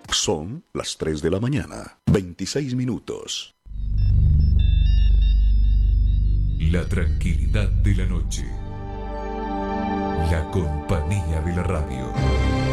Son las 3 de la mañana, 26 minutos. La tranquilidad de la noche. La compañía de la radio.